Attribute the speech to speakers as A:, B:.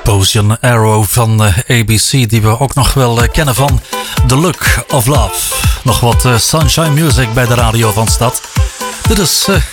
A: Potion Arrow van ABC, die we ook nog wel kennen van The Look of Love. Nog wat sunshine music bij de radio van Stad. Dit is